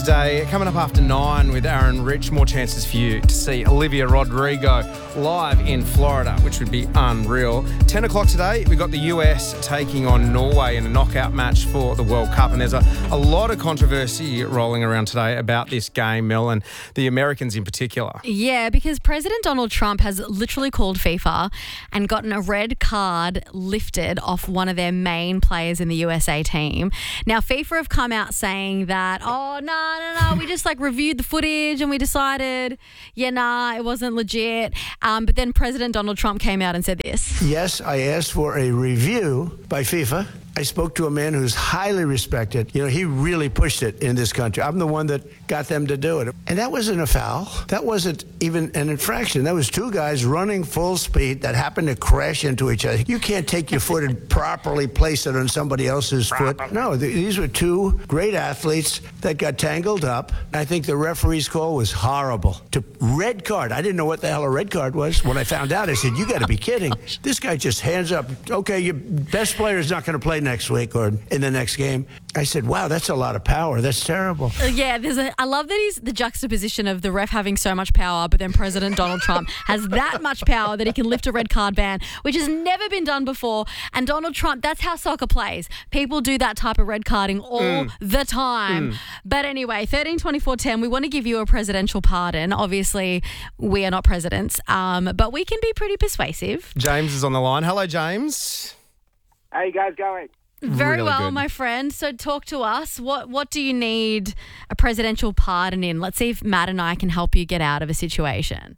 Day coming up after 9 with Aaron Rich. More chances for you to see Olivia Rodrigo live in Florida, which would be unreal. 10 o'clock today, we've got the US taking on Norway in a knockout match for the World Cup. And there's a lot of controversy rolling around today about this game, Mel, and the Americans in particular. Yeah, because President Donald Trump has literally called FIFA and gotten a red card lifted off one of their main players in the USA team. Now, FIFA have come out saying that, no, we just reviewed the footage and we decided, it wasn't legit. But then President Donald Trump came out and said this. Yes, I asked for a review by FIFA. I spoke to a man who's highly respected. He really pushed it in this country. I'm the one that got them to do it. And that wasn't a foul. That wasn't even an infraction. That was two guys running full speed that happened to crash into each other. You can't take your foot and properly place it on somebody else's foot. No, these were two great athletes that got tangled up. I think the referee's call was horrible. Red card. I didn't know what the hell a red card was. When I found out, I said, you got to be kidding. This guy just hands up. Okay, your best player is not going to play next week or in the next game. I said, wow, that's a lot of power. That's terrible. Yeah, I love that he's the juxtaposition of the ref having so much power, but then President Donald Trump has that much power that he can lift a red card ban, which has never been done before. And Donald Trump, that's how soccer plays. People do that type of red carding all the time. But anyway, 13-24-10, we want to give you a presidential pardon. Obviously, we are not presidents, but we can be pretty persuasive. James is on the line. Hello, James. How you guys going? Very really well, good. my friend. So talk to us. What do you need a presidential pardon in? Let's see if Matt and I can help you get out of a situation.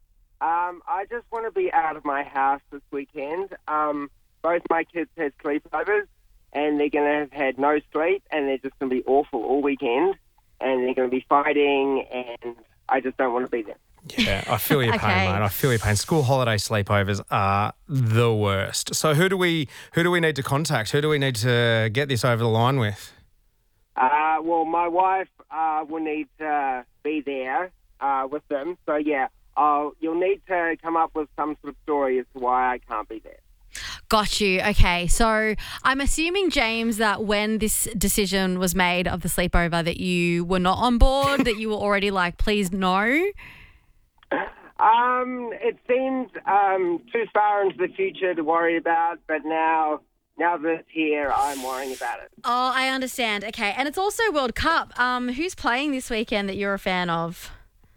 I just want to be out of my house this weekend. Both my kids had sleepovers, and they're going to have had no sleep, and they're just going to be awful all weekend, and they're going to be fighting, and I just don't want to be there. Yeah, I feel your pain, Okay. mate. I feel your pain. School holiday sleepovers are the worst. So who do we need to contact? Who do we need to get this over the line with? Well, my wife will need to be there with them. So, you'll need to come up with some sort of story as to why I can't be there. Got you. Okay. So I'm assuming, James, that when this decision was made of the sleepover that you were not on board, that you were already please no. It seems too far into the future to worry about, but now that it's here, I'm worrying about it. Oh, I understand. Okay. And it's also World Cup. Who's playing this weekend that you're a fan of?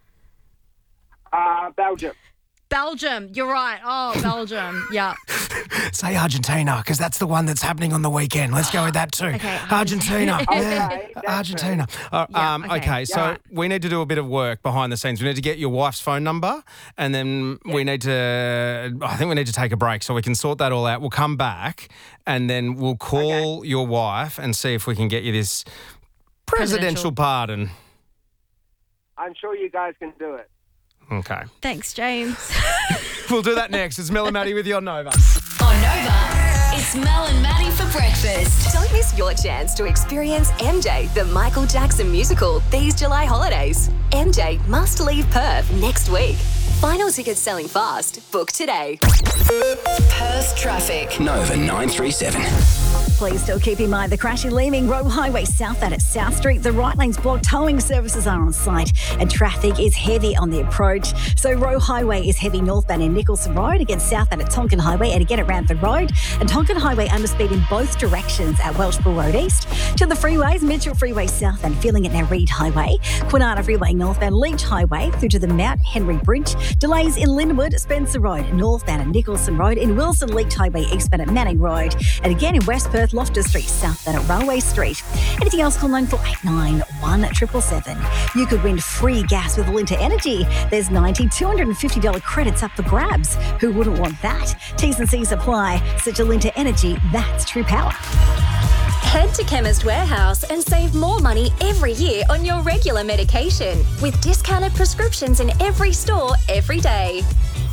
Belgium. Belgium. You're right. Oh, Belgium. Yeah. Say Argentina, because that's the one that's happening on the weekend. Let's go with that too. Okay, Argentina. Yeah. Okay, that's Argentina. Okay, so Yeah. we need to do a bit of work behind the scenes. We need to get your wife's phone number, and then I think we need to take a break so we can sort that all out. We'll come back, and then we'll call your wife and see if we can get you this presidential pardon. I'm sure you guys can do it. Okay. Thanks, James. We'll do that next. It's Mel and Maddie with you on Nova. On Nova, it's Mel and Maddie for breakfast. Don't miss your chance to experience MJ, the Michael Jackson musical, these July holidays. MJ must leave Perth next week. Final tickets selling fast. Book today. Perth traffic. Nova 937. Please still keep in mind the crash in Leeming Road Highway southbound at South Street. The right lane's blocked. Towing services are on site and traffic is heavy on the approach. So Roe Highway is heavy northbound in Nicholson Road, against southbound at Tonkin Highway and again at Ranford Road. And Tonkin Highway under speed in both directions at Welshpool Road East. To the freeways, Mitchell Freeway southbound filling at now Reed Highway. Kwinana Freeway northbound Leach Highway through to the Mount Henry Bridge. Delays in Linwood, Spencer Road northbound at Nicholson Road. In Wilson Leach Highway eastbound at Manning Road. And again in West Perth, Loftus Street southbound at Railway Street. Anything else, call 9489 1777. You could win free gas with Linta Energy. There's $250 credits up for grabs. Who wouldn't want that? T's and C's apply. Such a Linta Energy, that's true power. Head to Chemist Warehouse and save more money every year on your regular medication with discounted prescriptions in every store every day.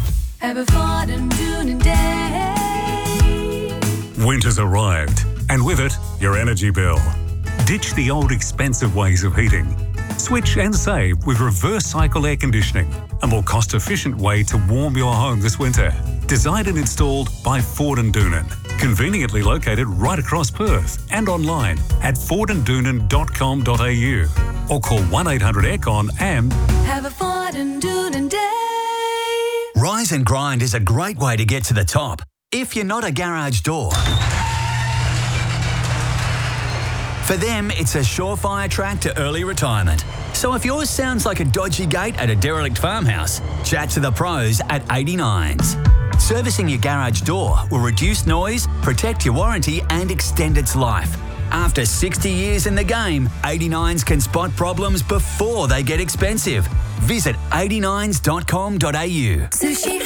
Winter's arrived, and with it, your energy bill. Ditch the old expensive ways of heating. Switch and save with reverse cycle air conditioning, a more cost-efficient way to warm your home this winter. Designed and installed by Ford and Doonan. Conveniently located right across Perth and online at fordanddoonan.com.au. or call 1-800-AIRCON and Have a Ford and Doonan day. Rise and Grind is a great way to get to the top if you're not a garage door. For them, it's a surefire track to early retirement. So if yours sounds like a dodgy gate at a derelict farmhouse, chat to the pros at 89s. Servicing your garage door will reduce noise, protect your warranty and extend its life. After 60 years in the game, 89s can spot problems before they get expensive. Visit 89s.com.au. Sushi